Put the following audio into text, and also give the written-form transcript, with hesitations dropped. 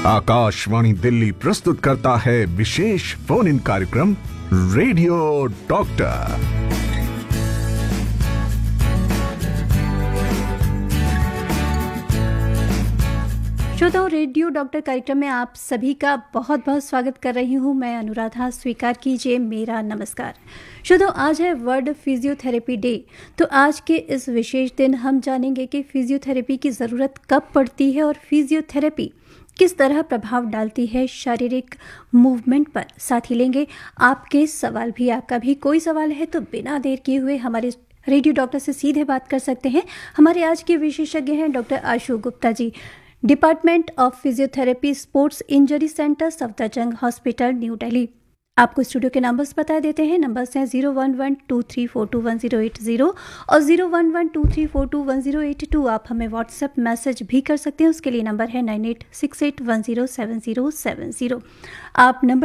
आकाशवाणी दिल्ली प्रस्तुत करता है विशेष फोन इन कार्यक्रम रेडियो डॉक्टर। श्रोताओं, रेडियो डॉक्टर कार्यक्रम में आप सभी का बहुत बहुत स्वागत कर रही हूँ मैं अनुराधा। स्वीकार कीजिए मेरा नमस्कार। श्रोताओं, आज है वर्ल्ड फिजियोथेरेपी डे। तो आज के इस विशेष दिन हम जानेंगे कि फिजियोथेरेपी की ज़रूरत कब पड़ती है और फिजियोथेरेपी किस तरह प्रभाव डालती है शारीरिक मूवमेंट पर। साथ ही लेंगे आपके सवाल भी। आपका भी कोई सवाल है तो बिना देर किए हुए हमारे रेडियो डॉक्टर से सीधे बात कर सकते हैं। हमारे आज के विशेषज्ञ हैं doctor Ashu Gupta ji, department of physiotherapy, sports injury centre, Safdarjung hospital, new Delhi. आपको स्टूडियो के नंबर्स बता देते हैं। नंबर्स हैं 0112342180 और 0112342180। आप हमें व्हाट्सएप मैसेज भी कर सकते हैं। उसके लिए नंबर है 9868107070। आप नंबर